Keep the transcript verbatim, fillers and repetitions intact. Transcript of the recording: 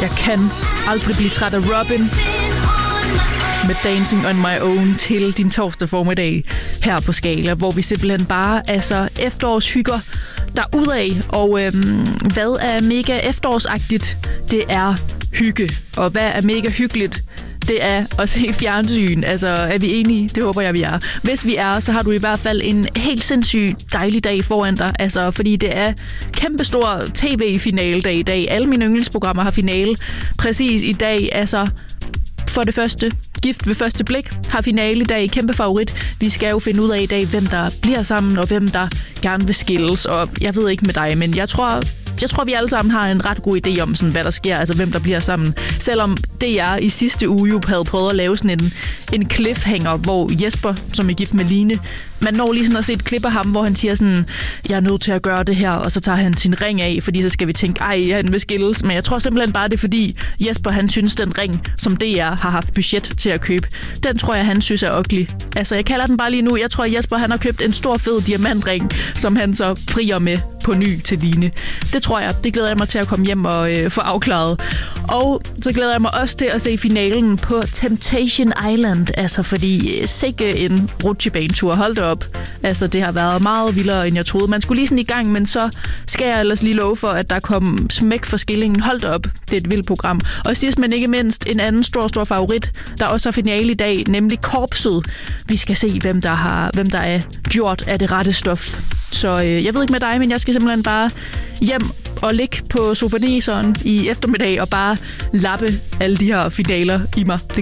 Jeg kan aldrig blive træt af Robin med Dancing on My Own til din torsdag formiddag her på Skala, hvor vi simpelthen bare altså efterårshygger derudad. Og øhm, hvad er mega efterårsagtigt? Det er hygge. Og hvad er mega hyggeligt? Det er at se fjernsyn. Altså, er vi enige? Det håber jeg, vi er. Hvis vi er, så har du i hvert fald en helt sindssyg dejlig dag foran dig. Altså, fordi det er kæmpestor tv-finaledag i dag. Alle mine yndlingsprogrammer har finale præcis i dag. Altså, for det første, Gift ved første blik har finale i dag. Kæmpe favorit. Vi skal jo finde ud af i dag, hvem der bliver sammen, og hvem der gerne vil skilles. Og jeg ved ikke med dig, men jeg tror... Jeg tror, vi alle sammen har en ret god idé om, sådan, hvad der sker, altså hvem der bliver sammen. Selvom D R i sidste uge jo havde prøvet at lave sådan en, en cliffhanger, hvor Jesper, som er gift med Line, man når lige sådan at se et klip af ham, hvor han siger sådan, jeg er nødt til at gøre det her, og så tager han sin ring af, fordi så skal vi tænke, ej, han vil skilles. Men jeg tror simpelthen bare, det er fordi Jesper, han synes, den ring, som D R har haft budget til at købe, den tror jeg, han synes er ugly. Altså, jeg kalder den bare lige nu. Jeg tror, Jesper, han har købt en stor, fed diamantring, som han så frier med på ny til Line. Det tror jeg, det glæder jeg mig til at komme hjem og øh, få afklaret. Og så glæder jeg mig også til at se finalen på Temptation Island. Altså, fordi sikke en rutsjebanetur. Hold det op. Altså, det har været meget vildere, end jeg troede. Man skulle lige sådan i gang, men så skal jeg ellers lige love for, at der kom smæk for skillingen. Hold det op. Det er et vildt program. Og sidst, men ikke mindst, en anden stor, stor favorit, der også har finale i dag, nemlig Korpset. Vi skal se, hvem der, har, hvem der er gjort af det rette stof. Så øh, jeg ved ikke med dig, men jeg skal simpelthen bare hjem og ligge på sofaneseren i eftermiddag og bare lappe alle de her finaler i mig. Det